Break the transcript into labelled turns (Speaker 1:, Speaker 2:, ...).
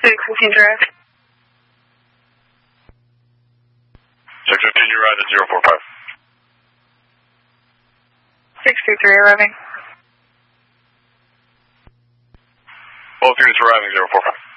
Speaker 1: 615 Drive.
Speaker 2: 615, you're right at 045.
Speaker 1: 623 arriving.
Speaker 2: Both units arriving 045.